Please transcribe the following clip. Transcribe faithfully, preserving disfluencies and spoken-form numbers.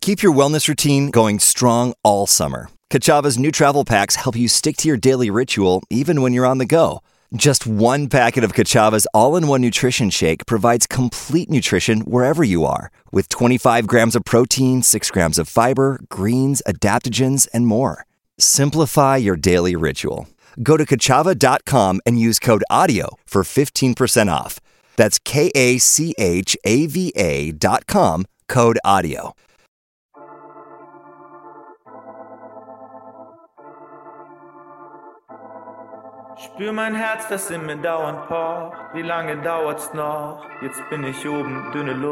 Keep your wellness routine going strong all summer. Kachava's new travel packs help you stick to your daily ritual even when you're on the go. Just one packet of Kachava's all-in-one nutrition shake provides complete nutrition wherever you are, with twenty-five grams of protein, six grams of fiber, greens, adaptogens, and more. Simplify your daily ritual. Go to kachava dot com and use code AUDIO for fifteen percent off. That's K A C H A V A dot com, code AUDIO. Spür mein Herz, das in mir dauernd pocht. Wie lange dauert's noch? Jetzt bin ich oben, dünne Luft.